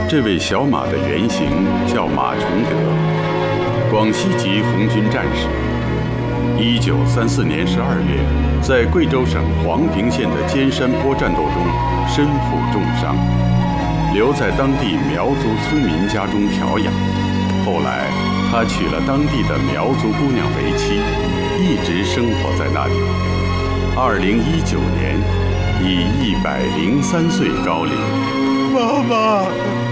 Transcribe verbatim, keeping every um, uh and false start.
这位小马的原型叫马崇德，广西籍红军战士。一九三四年十二月，在贵州省黄平县的尖山坡战斗中身负重伤，留在当地苗族村民家中调养。后来，他娶了当地的苗族姑娘为妻，一直生活在那里。二零一九年，以一百零三岁高龄。 妈妈。